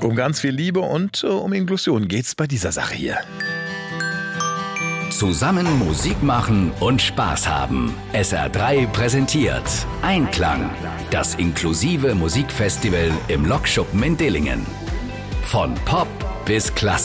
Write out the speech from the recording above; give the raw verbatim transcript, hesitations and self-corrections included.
Um ganz viel Liebe und äh, um Inklusion geht's bei dieser Sache hier. Zusammen Musik machen und Spaß haben. S R drei präsentiert Einklang, das inklusive Musikfestival im Lokschuppen in Dillingen. Von Pop bis Klassik.